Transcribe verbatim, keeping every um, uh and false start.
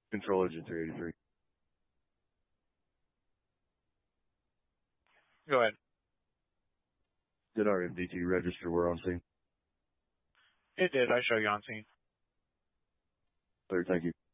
Control Engine three eighty-three. Go ahead. Did our M D T register we're on scene? It did. I show you on scene. Clear, thank you.